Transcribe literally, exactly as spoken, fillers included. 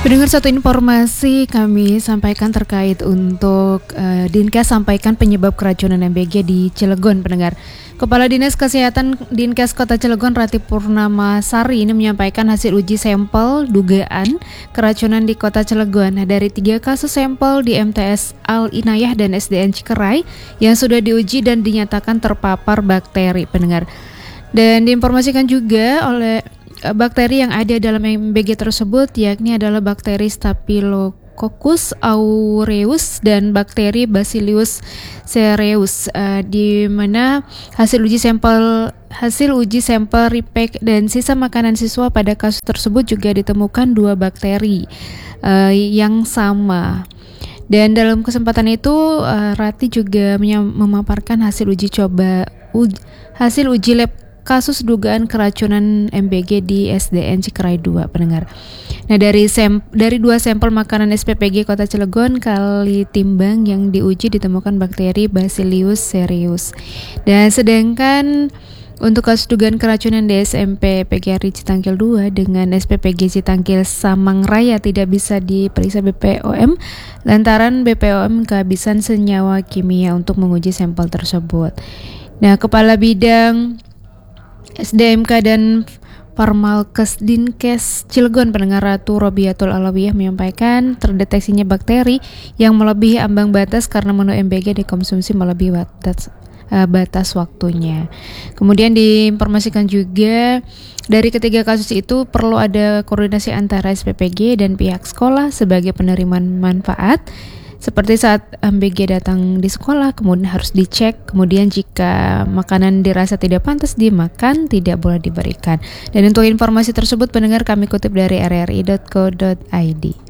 Pendengar, satu informasi kami sampaikan terkait untuk uh, Dinkes sampaikan penyebab keracunan M B G di Cilegon, pendengar. Kepala Dinas Kesehatan Dinkes Kota Cilegon Rati Purnamasari ini menyampaikan hasil uji sampel dugaan keracunan di Kota Cilegon. Nah, dari tiga kasus sampel di M T S Al Inayah dan S D N Cikeray yang sudah diuji dan dinyatakan terpapar bakteri, pendengar. Dan diinformasikan juga oleh bakteri yang ada dalam M B G tersebut yakni adalah bakteri Staphylococcus aureus dan bakteri Bacillus cereus, uh, di mana hasil uji sampel hasil uji sampel repack dan sisa makanan siswa pada kasus tersebut juga ditemukan dua bakteri uh, yang sama. Dan dalam kesempatan itu uh, Rati juga memaparkan hasil uji coba uj, hasil uji lab kasus dugaan keracunan M B G di S D N Cikeray dua, pendengar. Nah, dari sem- dari dua sampel makanan S P P G Kota Cilegon kali timbang yang diuji ditemukan bakteri Bacillus cereus. Dan sedangkan untuk kasus dugaan keracunan di S M P P G R I Citangkil dua dengan S P P G Citangkil Samang Raya tidak bisa diperiksa B P O M lantaran B P O M kehabisan senyawa kimia untuk menguji sampel tersebut. Nah, Kepala Bidang S D M K dan Farmalkes Dinkes Cilegon, pendengar, Ratu Robiatul Alawiyah menyampaikan terdeteksinya bakteri yang melebihi ambang batas karena menu M B G dikonsumsi melebihi batas uh, batas waktunya. Kemudian diinformasikan juga dari ketiga kasus itu perlu ada koordinasi antara S P P G dan pihak sekolah sebagai penerimaan manfaat. Seperti saat M B G datang di sekolah, kemudian harus dicek, kemudian jika makanan dirasa tidak pantas dimakan, tidak boleh diberikan. Dan untuk informasi tersebut, pendengar, kami kutip dari r r i dot co dot i d.